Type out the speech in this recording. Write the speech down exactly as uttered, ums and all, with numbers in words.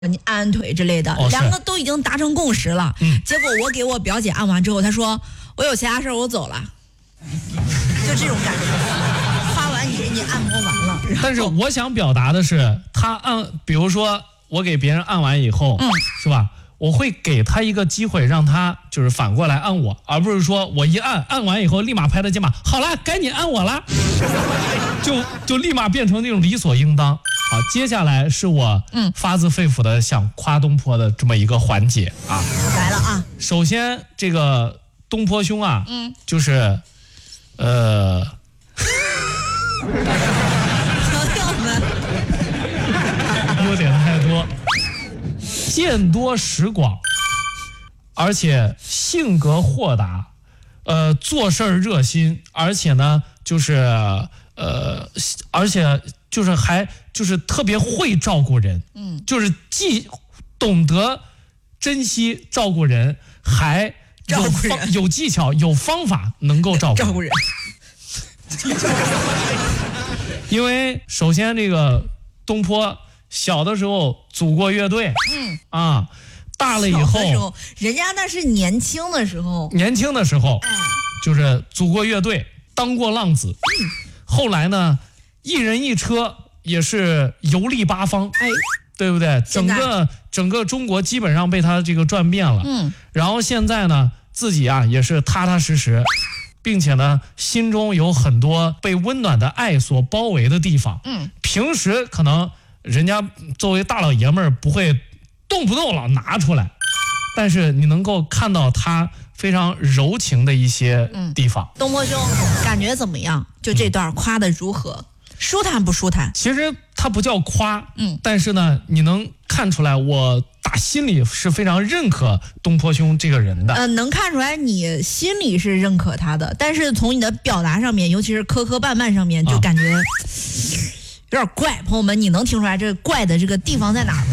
你按按腿之类的， 哦、 两个都已经达成共识了。 嗯， 结果我给我表姐按完之后，她说我有其他事儿，我走了，就这种感觉。花完你给你按摩完了， 但是我想表达的是，他按，比如说我给别人按完以后，嗯，是吧？我会给他一个机会，让他就是反过来按我，而不是说我一按按完以后立马拍他肩膀，好了，该你按我了，就就立马变成那种理所应当。好，接下来是我嗯发自肺腑的想夸东坡的这么一个环节啊， 来了啊！ 首先这个东坡兄啊，嗯，就是呃， 朋友们， 优点太多。见多识广，而且性格豁达，呃，做事儿热心，而且呢，就是呃，而且就是还就是特别会照顾人，嗯，就是既懂得珍惜照顾人，还有方有技巧有方法能够照顾照顾人。 因为首先这个东坡。小的时候组过乐队，嗯啊，大了以后， 人家那是年轻的时候， 年轻的时候，哎，就是组过乐队，当过浪子，嗯，后来呢，一人一车也是游历八方，哎，对不对？整个整个中国基本上被他这个转遍了，嗯，然后现在呢，自己啊也是踏踏实实，并且呢，心中有很多被温暖的爱所包围的地方，嗯，平时可能。人家作为大老爷们儿不会动不动老拿出来，但是你能够看到他非常柔情的一些地方。 嗯、东坡兄感觉怎么样？就这段夸的如何？嗯、舒坦不舒坦？ 其实他不叫夸，嗯，但是呢，你能看出来，我打心里是非常认可东坡兄这个人的。 呃，能看出来你心里是认可他的，但是从你的表达上面，尤其是磕磕绊绊上面，就感觉。啊有点怪，朋友们，你能听出来这怪的这个地方在哪儿吗？